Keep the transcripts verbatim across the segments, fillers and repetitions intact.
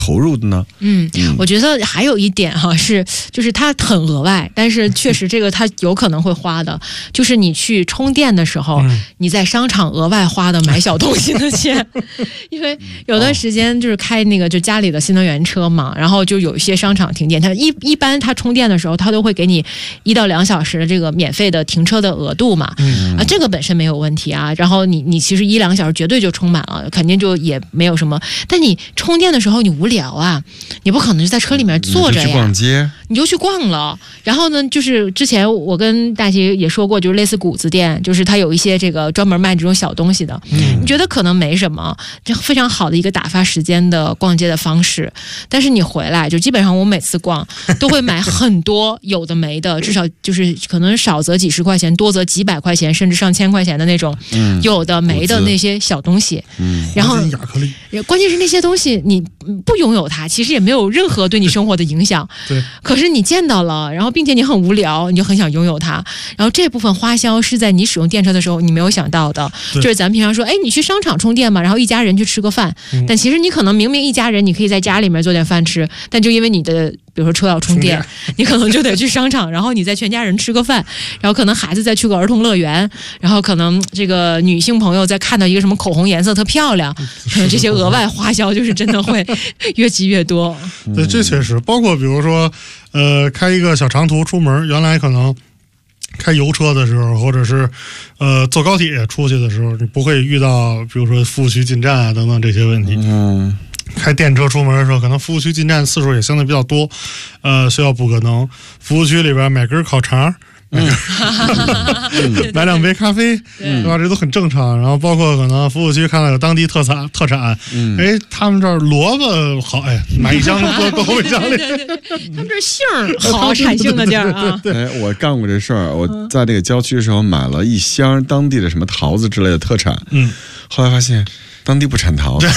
投入的呢？ 嗯，嗯我觉得还有一点哈、啊、是，就是它很额外，但是确实这个它有可能会花的，就是你去充电的时候，嗯、你在商场额外花的买小东西的钱，因为有段时间就是开那个就家里的新能源车嘛，然后就有一些商场停电，它一一般它充电的时候，它都会给你一到两小时的这个免费的停车的额度嘛，嗯、啊，这个本身没有问题啊，然后你你其实一两个小时绝对就充满了，肯定就也没有什么，但你充电的时候你无聊啊，你不可能就在车里面坐着呀， 你就去逛街， 你就去逛了。然后呢，就是之前我跟大齐也说过，就是类似谷子店，就是它有一些这个专门卖这种小东西的，嗯、你觉得可能没什么，这非常好的一个打发时间的逛街的方式。但是你回来就基本上我每次逛都会买很多有的没的，至少就是可能少则几十块钱，多则几百块钱，甚至上千块钱的那种有的没的那些小东西。嗯、然后亚克力， 关键是那些东西你不拥有它，其实也没有任何对你生活的影响。 对。 可是你见到了，然后并且你很无聊，你就很想拥有它。然后这部分花销是在你使用电车的时候你没有想到的，就是咱们平常说，哎，你去商场充电嘛，然后一家人去吃个饭，嗯、但其实你可能明明一家人，你可以在家里面做点饭吃，但就因为你的比如说车要充电，你可能就得去商场，然后你再全家人吃个饭，然后可能孩子再去个儿童乐园，然后可能这个女性朋友再看到一个什么口红颜色特漂亮，可能这些额外花销就是真的会越积越多。 对，这确实包括比如说呃开一个小长途出门，原来可能开油车的时候，或者是呃坐高铁出去的时候，你不会遇到比如说服务区进站啊等等这些问题。嗯，开电车出门的时候，可能服务区进站次数也相对比较多，呃，需要补个能。服务区里边买根烤肠，嗯、买两杯咖啡，对吧？这都很正常。然后包括可能服务区看到有当地特产特产，嗯、哎，他们这儿萝卜好，哎，买一箱搁搁后备箱里。 对对对，他们这儿杏儿好，产杏的地儿啊。 哎，我干过这事儿，我在这个郊区的时候买了一箱当地的什么桃子之类的特产，嗯，后来发现当地不产桃子。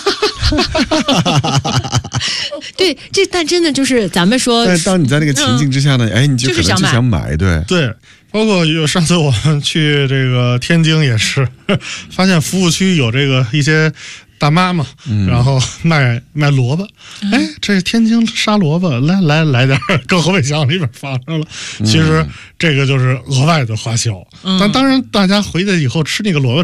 对，这但真的就是咱们说， 但当你在那个情境之下呢，嗯、哎，你就可能就想买，对对。包括有上次我们去这个天津也是，发现服务区有这个一些大妈嘛，嗯、然后卖卖萝卜，嗯、哎，这是天津沙萝卜，来来来点，搁后备箱里边放上了。其实这个就是额外的花销，嗯、但当然大家回去以后吃那个萝卜。